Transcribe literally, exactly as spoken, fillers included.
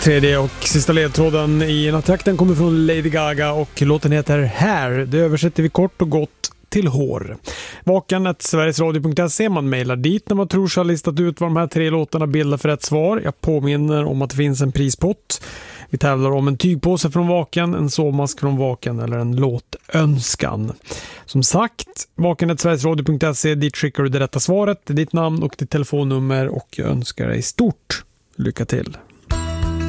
Tredje och sista ledtråden i nattakten kommer från Lady Gaga och låten heter Hair. Det översätter vi kort och gott till hår. Vaken at sverigesradio punkt se. Man mejlar dit när man tror sig ha listat ut vad de här tre låtarna bildar för rätt svar. Jag påminner om att det finns en prispott. Vi tävlar om en tygpåse från Vaken, en sovmask från Vaken eller en låtönskan. Som sagt, vaken at sverigesradio punkt se. Dit skickar du det rätta svaret, ditt namn och ditt telefonnummer, och jag önskar dig stort lycka till.